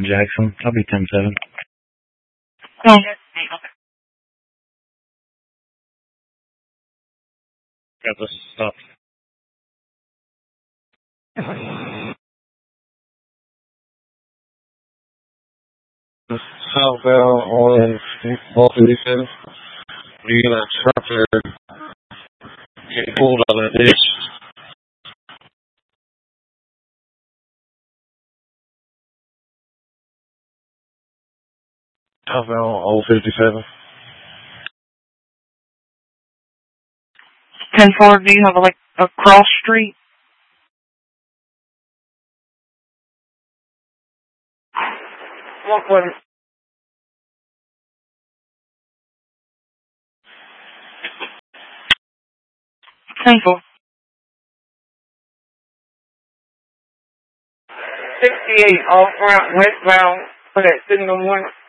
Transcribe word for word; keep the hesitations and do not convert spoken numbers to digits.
Jackson. I'll be ten seven. No. Got this stop. Southbound on four fifty-seven. You got a truck there getting pulled out of that ditch. Southbound on old fifty-seven. ten four, do you have a, like a cross street? What was it? ten four. sixty-eight off route westbound for that signal one.